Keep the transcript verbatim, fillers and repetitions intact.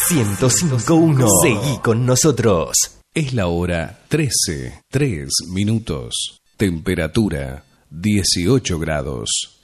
ciento cinco punto uno. Seguí con nosotros. Es la hora trece, tres minutos. Temperatura dieciocho grados.